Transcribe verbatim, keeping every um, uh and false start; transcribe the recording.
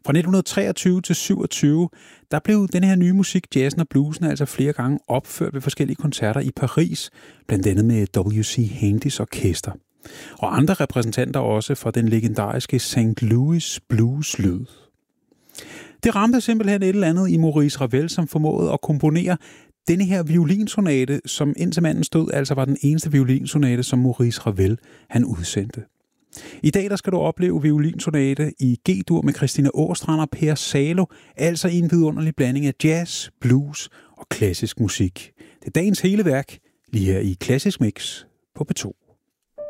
Fra nitten treogtyve til syvogtyve, der blev den her nye musik, jazzen og bluesen, altså flere gange opført ved forskellige koncerter i Paris, blandt andet med W C Handys orkester. Og andre repræsentanter også for den legendariske Saint Louis Blues lyd. Det ramte simpelthen et eller andet i Maurice Ravel, som formåede at komponere denne her violinsonate, som indtil manden stod, altså var den eneste violinsonate, som Maurice Ravel han udsendte. I dag der skal du opleve violinsonate i G-dur med Christina Åstrand og Per Salo, altså i en vidunderlig blanding af jazz, blues og klassisk musik. Det er dagens hele værk, lige her i Klassisk Mix på P to.